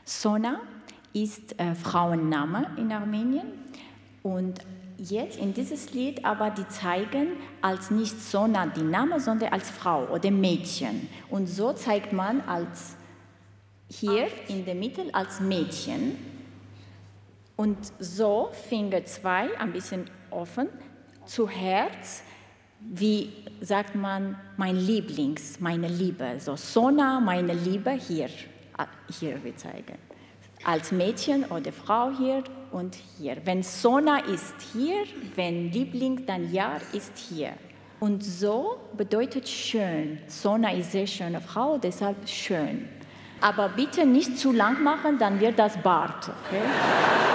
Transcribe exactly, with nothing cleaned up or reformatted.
Sona ist äh, Frauenname in Armenien und jetzt in dieses Lied aber die zeigen als nicht Sona die Name, sondern als Frau oder Mädchen. Und so zeigt man als hier in der Mitte als Mädchen und so Finger zwei ein bisschen offen zu Herz, wie sagt man, mein Lieblings, meine Liebe, so Sona, meine Liebe, hier, hier wir zeigen. Als Mädchen oder Frau hier und hier. Wenn Sona ist hier, wenn Liebling, dann Ja ist hier. Und so bedeutet schön. Sona ist sehr schöne Frau, deshalb schön. Aber bitte nicht zu lang machen, dann wird das Bart. Okay?